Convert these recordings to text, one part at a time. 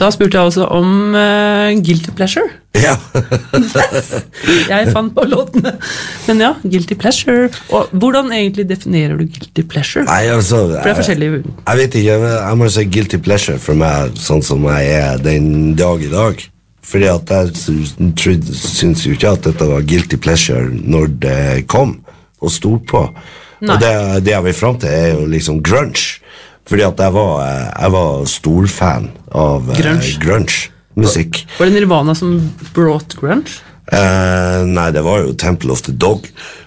Da spurte jeg også om Guilty Pleasure. Ja. Jeg fant på låtene. Men ja, Guilty Pleasure. Og hvordan egentlig definerer du Guilty Pleasure? Nei, altså, For det forskjellig. Jeg vet ikke, jeg må si Guilty Pleasure for meg, sånn som jeg den dag I dag. Fordi at jeg synes jo ikke at dette var Guilty Pleasure når det kom og stod på. Nei. Og det jeg vil frem til jo liksom grunge. Fordi at jeg var stor fan av grunge musikk. Var det Nirvana som brought grunge? Nei, det var jo Temple of the Dog.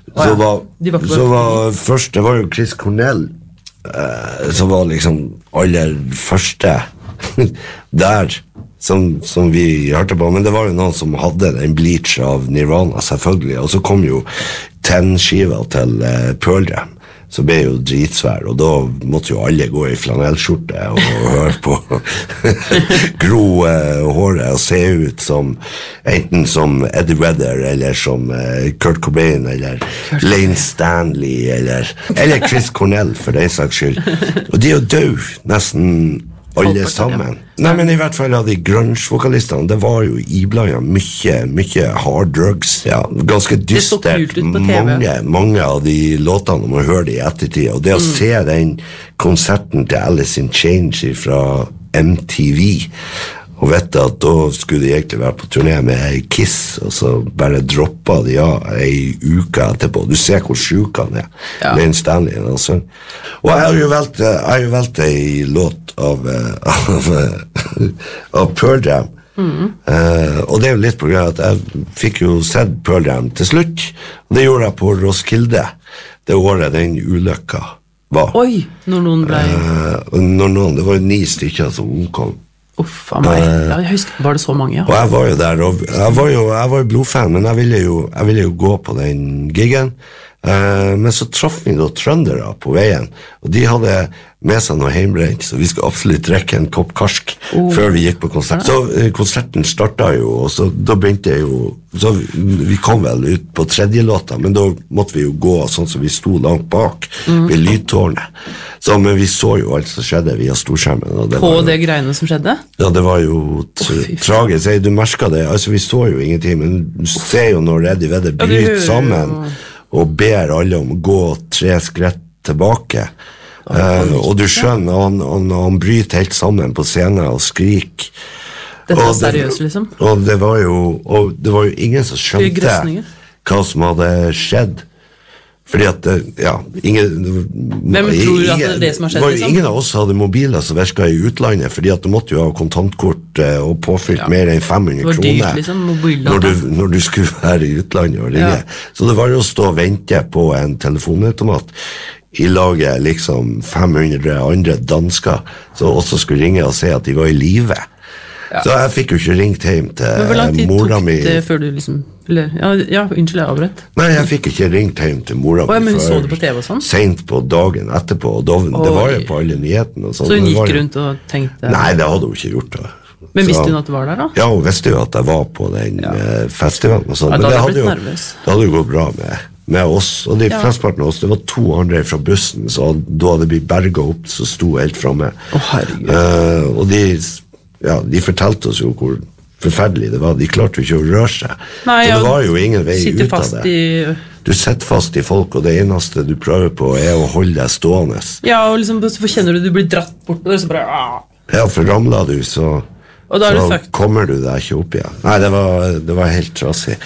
Først, det var jo Chris Cornell som var liksom aller første der som vi hørte på, men det var jo noen som hadde en bleach av Nirvana selvfølgelig, og så kom jo 10-skiva til Pearl Jam, så ble jo dritsvær, og da måtte jo alle gå I flanellskjorte og høre på gro håret og se ut som enten som Eddie Vedder eller som Kurt Cobain eller Lane Stanley eller Chris Cornell for den saks skyld, og de jo død nesten alle sammen. Nei, men I hvert fall av de grunge-vokalistene, det var jo iblandet mye hard drugs, ja, ganske dystert, mange av de låtene man hørte I ettertid, og det å se den konserten til Alice in Chains fra MTV, og vet at da skulle de egentlig være på turné med Kiss, og så bare droppet de en uke etterpå. Du ser hvor sjuk han Lane Stanley altså. Og jeg har jo valgt en låt av Pearl Jam. Og det jo litt på grunn av at jeg fikk jo sett Pearl Jam til slutt, og det gjorde jeg på Roskilde, det året den ulykka var. Oi, når noen ble... det var 9 stykker som omkom. Uff, av meg. Jeg husker, var det så mange, ja? Og jeg var jo der, og jeg var jo blodfan, men jeg ville jo gå på den giggen. Men så traff vi da trøndere på veien, og de hadde med seg noe heimbrent, så vi skulle absolutt drikke en kopp karsk før vi gikk på konsert. Så konserten startet jo, og så da begynte jeg jo, så vi kom vel ut på 3. låta, men da måtte vi jo gå sånn som vi sto langt bak ved lydtårnet. Så, men vi så jo alt som skjedde via storskjermen. Og på det greiene som skjedde? Ja, det var jo tragisk. Du merket det, altså vi så jo ingenting, men du ser jo når Eddie Vedder bryter sammen og ber alle om å gå 3 skritt tilbake. Og du skjønner, han bryter helt sammen på scenen og skriker. Dette var seriøst, liksom? Og det var jo ingen som skjønte hva som hadde skjedd. Fordi at, ja, hvem tror du at det det som har skjedd, liksom? Ingen av oss hadde mobiler som virket I utlandet, fordi at du måtte jo ha kontantkort og påfylt mer enn 500 kroner dyrt, liksom, når du skulle være I utlandet og ringe. Så det var jo å stå og vente på en telefonautomat I laget liksom 500 andre dansker som også skulle ringe og se at de var I live. Så jeg fikk jo ikke ringt hjem til mora mi. Hvor lang tid tok det før du liksom... unnskyld, jeg avbrett. Nei, jeg fikk ikke ringt hjem til mora mi men så du på TV og sånn? Sent på dagen etterpå, og det var jo på alle nyhetene og sånn. Så hun gikk rundt og tenkte... Nei, det hadde hun ikke gjort da. Men visste hun at du var der da? Ja, hun visste jo at jeg var på den festivalen og sånn. Ja, da hadde jeg blitt nervøs. Det hadde jo gått bra med oss, og de flesteparten av oss, det var 2 andre fra bussen, så da hadde vi berget opp, så sto helt fremme. Herregud. Og de fortalte oss jo hvor forferdelig det var. De klarte jo ikke å røre seg. Nei, så det var jo ingen vei ut av det. Du sitter fast I folk, og det eneste du prøver på å holde deg stående. Ja, og liksom, så kjenner du blir dratt bort, og så bare... Ja, for ramler du, så kommer du deg ikke opp igjen. Nei, det var helt trasig.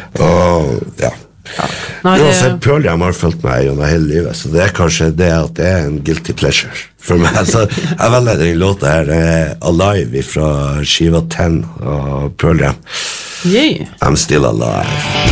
Og, ja. Uansett, Pearl Jam har følt meg gjennom hele livet, så det kanskje det at det en guilty pleasure for meg. Så jeg velger den låta her, det Alive fra skiva 10 av Pearl Jam. I'm still alive.